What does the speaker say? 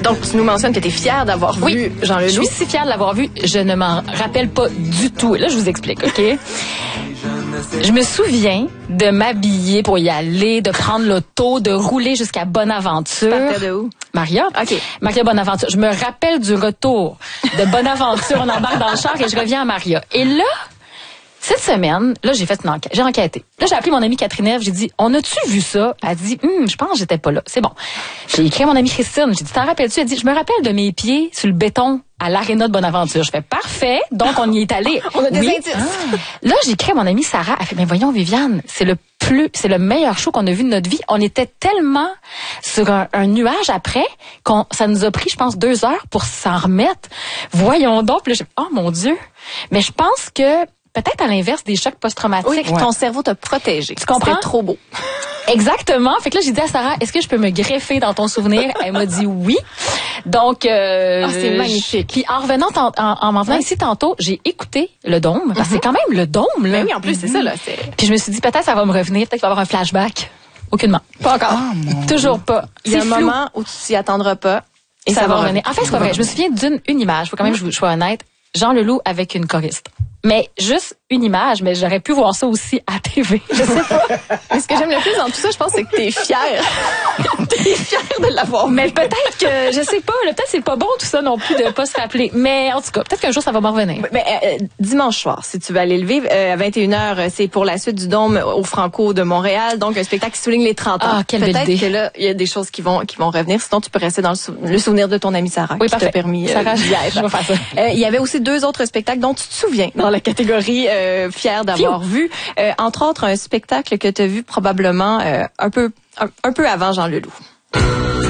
Donc, tu nous mentionnes que tu es fière d'avoir vu Jean Leloup. Je suis si fière de l'avoir vu. Je ne m'en rappelle pas du tout. Là, je vous explique, OK? Je me souviens de m'habiller pour y aller, de prendre l'auto, de rouler jusqu'à Bonaventure. Tu partais de où? Maria. OK. Maria Bonaventure. Je me rappelle du retour de Bonaventure. On embarque dans le char et je reviens à Maria. Et là, cette semaine, là, j'ai fait une enquête. J'ai enquêté. Là, j'ai appelé mon amie Catherine Ève. J'ai dit, on a-tu vu ça? Elle dit, je pense que j'étais pas là. C'est bon. J'ai écrit à mon amie Christine. J'ai dit, t'en rappelles-tu? Elle dit, je me rappelle de mes pieds sur le béton à l'aréna de Bonaventure. Je fais, parfait. Donc, on y est allé. On a des indices. Là, j'ai écrit à mon amie Sarah. Elle fait, mais voyons, Viviane, c'est le meilleur show qu'on a vu de notre vie. On était tellement sur un nuage après ça nous a pris, je pense, 2 heures pour s'en remettre. Voyons donc. Puis là, oh mon Dieu. Mais je pense que peut-être à l'inverse des chocs post-traumatiques. Oui, ton cerveau t'a protégé. Tu comprends? C'était trop beau. Exactement. Fait que là, j'ai dit à Sarah, est-ce que je peux me greffer dans ton souvenir? Elle m'a dit oui. Donc, c'est magnifique. Puis en revenant, en m'en venant ici tantôt, j'ai écouté le Dôme. Parce que c'est quand même le Dôme, là. Mais oui, en plus, c'est ça, là. Puis je me suis dit, peut-être ça va me revenir. Peut-être qu'il va y avoir un flashback. Aucunement. Pas encore. Toujours pas. Il y a un moment où tu t'y attendras pas. Et ça va revenir. En fait, c'est pas vrai. Je me souviens d'une image. Faut quand même que je sois honnête. Jean Leloup avec une choriste. Mais juste une image, mais j'aurais pu voir ça aussi à TV. Je sais pas. Mais ce que j'aime le plus dans tout ça, je pense, c'est que t'es fière. T'es fière de l'avoir. Mais peut-être que, je sais pas, là, peut-être c'est pas bon tout ça non plus de pas se rappeler. Mais en tout cas, peut-être qu'un jour ça va me revenir. Mais dimanche soir, si tu veux aller le vivre, à 21h, c'est pour la suite du Dôme au Franco de Montréal. Donc un spectacle qui souligne les 30 ans. Ah, quelle belle idée. Peut-être que là, il y a des choses qui vont revenir. Sinon, tu peux rester dans le souvenir de ton amie Sarah. Oui, qui t'a permis Sarah, d'y être. je vais faire ça. Il y avait aussi 2 autres spectacles dont tu te souviens dans la catégorie fière d'avoir vu. Entre autres, un spectacle que tu as vu probablement un peu avant Jean Leloup.